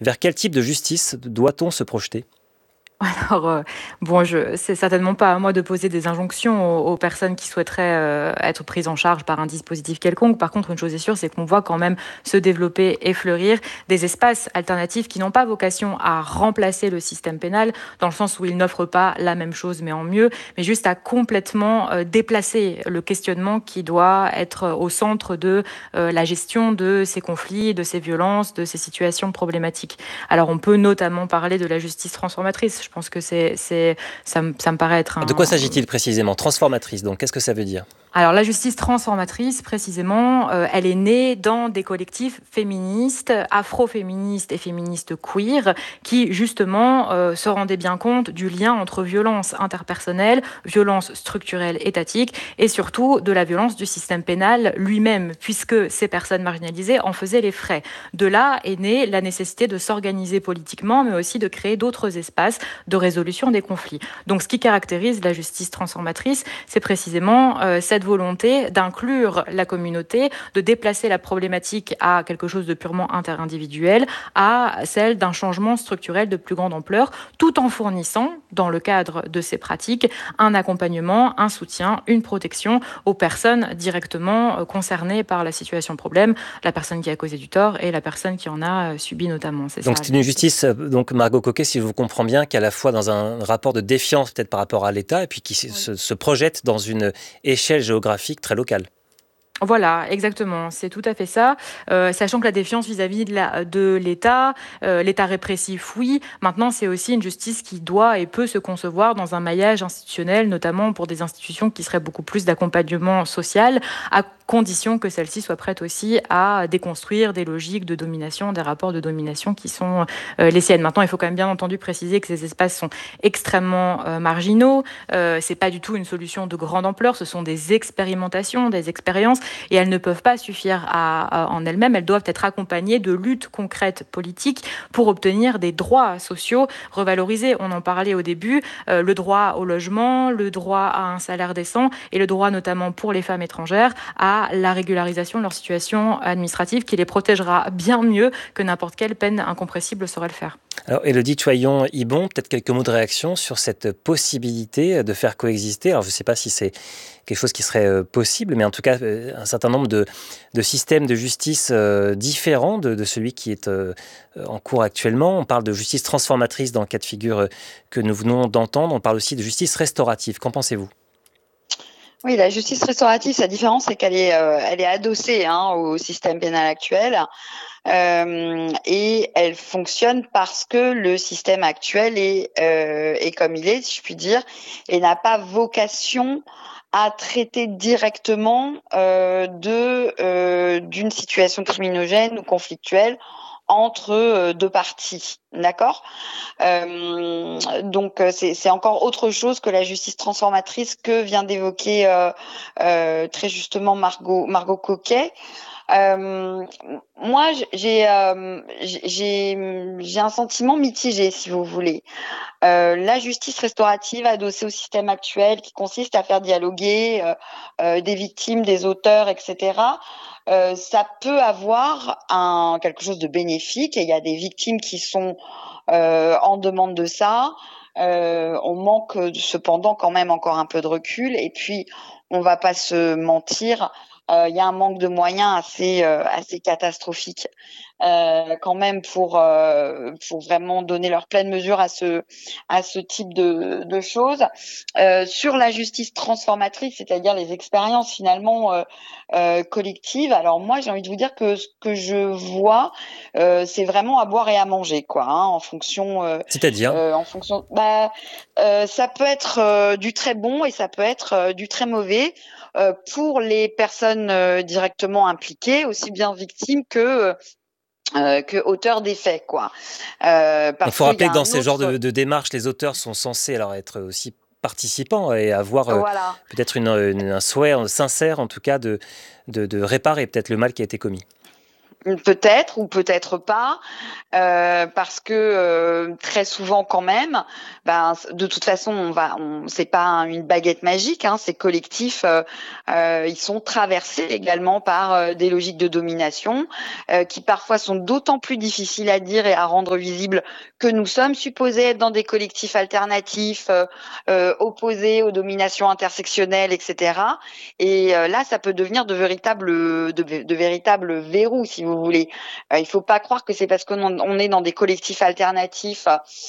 Vers quel type de justice doit-on se projeter ? Alors, bon, c'est certainement pas à moi de poser des injonctions aux personnes qui souhaiteraient être prises en charge par un dispositif quelconque. Par contre, une chose est sûre, c'est qu'on voit quand même se développer et fleurir des espaces alternatifs qui n'ont pas vocation à remplacer le système pénal, dans le sens où ils n'offrent pas la même chose mais en mieux, mais juste à complètement déplacer le questionnement qui doit être au centre de la gestion de ces conflits, de ces violences, de ces situations problématiques. Alors, on peut notamment parler de la justice transformatrice. Je pense que ça me paraît être De quoi un... s'agit-il précisément ? Transformatrice, donc qu'est-ce que ça veut dire ? Alors la justice transformatrice, précisément, elle est née dans des collectifs féministes, afro-féministes et féministes queer, qui justement se rendaient bien compte du lien entre violence interpersonnelle, violence structurelle étatique et surtout de la violence du système pénal lui-même, puisque ces personnes marginalisées en faisaient les frais. De là est née la nécessité de s'organiser politiquement, mais aussi de créer d'autres espaces de résolution des conflits. Donc ce qui caractérise la justice transformatrice, c'est précisément cette volonté d'inclure la communauté, de déplacer la problématique à quelque chose de purement interindividuel, à celle d'un changement structurel de plus grande ampleur, tout en fournissant, dans le cadre de ces pratiques, un accompagnement, un soutien, une protection aux personnes directement concernées par la situation problème, la personne qui a causé du tort et la personne qui en a subi notamment. C'est Donc ça. c'est une justice, donc Margot Coquet, si je vous comprends bien, qui est à la fois dans un rapport de défiance peut-être par rapport à l'État, et puis qui Oui. se projette dans une échelle géographique très locale. Voilà, exactement, c'est tout à fait ça. Sachant que la défiance vis-à-vis de l'État, l'État répressif, oui. Maintenant, c'est aussi une justice qui doit et peut se concevoir dans un maillage institutionnel, notamment pour des institutions qui seraient beaucoup plus d'accompagnement social, à condition que celle-ci soit prête aussi à déconstruire des logiques de domination, des rapports de domination qui sont les siennes. Maintenant, il faut quand même bien entendu préciser que ces espaces sont extrêmement marginaux. C'est pas du tout une solution de grande ampleur. Ce sont des expérimentations, des expériences, et elles ne peuvent pas suffire en elles-mêmes. Elles doivent être accompagnées de luttes concrètes politiques pour obtenir des droits sociaux revalorisés. On en parlait au début, le droit au logement, le droit à un salaire décent et le droit notamment pour les femmes étrangères à la régularisation de leur situation administrative qui les protégera bien mieux que n'importe quelle peine incompressible saurait le faire. Alors, Élodie Choyon-Ibon, peut-être quelques mots de réaction sur cette possibilité de faire coexister. Alors, je ne sais pas si c'est quelque chose qui serait possible, mais en tout cas, un certain nombre de systèmes de justice différents de celui qui est en cours actuellement. On parle de justice transformatrice dans le cas de figure que nous venons d'entendre. On parle aussi de justice restaurative. Qu'en pensez-vous ? Oui, la justice restaurative, sa différence, c'est qu'elle est adossée au système pénal actuel. Et elle fonctionne parce que le système actuel est comme il est, si je puis dire, et n'a pas vocation à traiter directement d'une situation criminogène ou conflictuelle entre deux parties, d'accord ? Donc c'est encore autre chose que la justice transformatrice que vient d'évoquer très justement Margot Coquet. Moi, j'ai un sentiment mitigé, si vous voulez. La justice restaurative adossée au système actuel, qui consiste à faire dialoguer des victimes, des auteurs, etc. Ça peut avoir quelque chose de bénéfique. Et il y a des victimes qui sont en demande de ça. On manque cependant quand même encore un peu de recul. Et puis, on va pas se mentir. Il y a un manque de moyens assez catastrophique quand même pour vraiment donner leur pleine mesure à ce type de choses. Sur la justice transformatrice, c'est-à-dire les expériences finalement collectives. Alors moi, j'ai envie de vous dire que ce que je vois, c'est vraiment à boire et à manger, quoi, en fonction. C'est-à-dire ? En fonction. Ça peut être du très bon et ça peut être du très mauvais pour les personnes directement impliquées, aussi bien victimes que auteurs des faits, quoi. Il Parce faut qu'il y rappeler a que dans un ces genres autre. de démarches, les auteurs sont censés alors être aussi participants et avoir Voilà. peut-être un souhait sincère, en tout cas, de réparer peut-être le mal qui a été commis. Peut-être ou peut-être pas, parce que très souvent quand même, de toute façon, c'est pas une baguette magique, hein, ces collectifs, ils sont traversés également par des logiques de domination, qui parfois sont d'autant plus difficiles à dire et à rendre visibles que nous sommes supposés être dans des collectifs alternatifs, opposés aux dominations intersectionnelles, etc. Et là, ça peut devenir de véritables verrous, si vous voulez. Il faut pas croire que c'est parce qu'on est dans des collectifs alternatifs,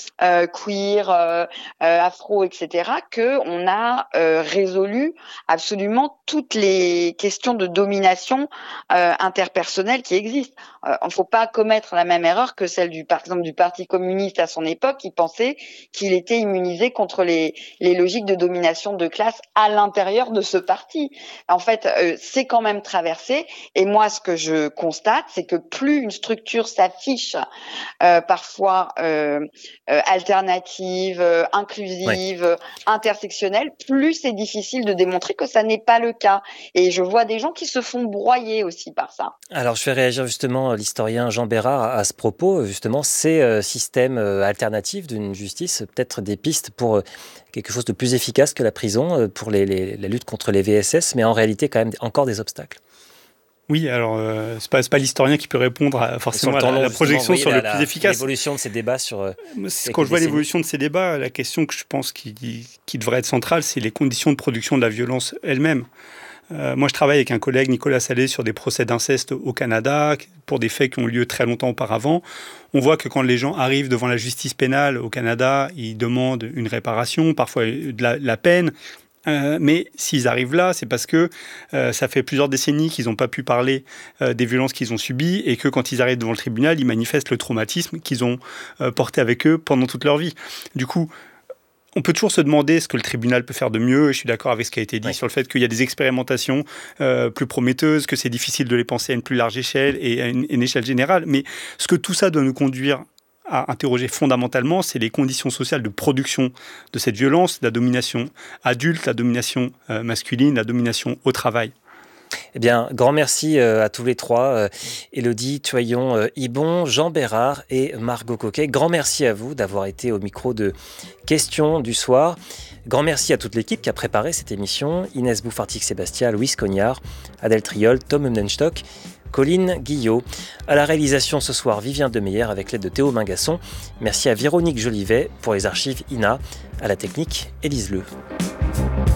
queer, afro, etc., que on a résolu absolument toutes les questions de domination interpersonnelle qui existent. Il ne faut pas commettre la même erreur que celle par exemple du Parti communiste à son époque, qui pensait qu'il était immunisé contre les logiques de domination de classe à l'intérieur de ce parti. En fait, c'est quand même traversé. Et moi, ce que je constate, c'est que plus une structure s'affiche parfois alternative, inclusive, intersectionnelle, plus c'est difficile de démontrer que ça n'est pas le cas. Et je vois des gens qui se font broyer aussi par ça. Alors, je fais réagir justement l'historien Jean Bérard à ce propos. Justement, ces systèmes alternatifs d'une justice, peut-être des pistes pour quelque chose de plus efficace que la prison, pour la lutte contre les VSS, mais en réalité, quand même, encore des obstacles. Oui, alors c'est pas l'historien qui peut répondre forcément à la projection sur le plus efficace. L'évolution de ces débats sur... Quand je vois l'évolution de ces débats, la question que je pense qui devrait être centrale, c'est les conditions de production de la violence elle-même. Moi, je travaille avec un collègue, Nicolas Salé, sur des procès d'inceste au Canada, pour des faits qui ont lieu très longtemps auparavant. On voit que quand les gens arrivent devant la justice pénale au Canada, ils demandent une réparation, parfois de la peine. Mais s'ils arrivent là, c'est parce que ça fait plusieurs décennies qu'ils n'ont pas pu parler des violences qu'ils ont subies, et que quand ils arrivent devant le tribunal, ils manifestent le traumatisme qu'ils ont porté avec eux pendant toute leur vie. Du coup, on peut toujours se demander ce que le tribunal peut faire de mieux. Et je suis d'accord avec ce qui a été dit sur le fait qu'il y a des expérimentations plus prometteuses, que c'est difficile de les penser à une plus large échelle et à une échelle générale. Mais ce que tout ça doit nous conduire à interroger fondamentalement, c'est les conditions sociales de production de cette violence, la domination adulte, la domination masculine, la domination au travail. Eh bien, grand merci à tous les trois, Élodie Toyon-Ibon, Jean Bérard et Margot Coquet. Grand merci à vous d'avoir été au micro de Questions du soir. Grand merci à toute l'équipe qui a préparé cette émission. Inès Bouffartic-Sébastien, Louise Cognard, Adèle Triol, Tom Humlenstock, Colline Guillot. À la réalisation ce soir, Vivien Demeyer avec l'aide de Théo Mingasson. Merci à Véronique Jolivet pour les archives INA. À la technique, Élise Leu.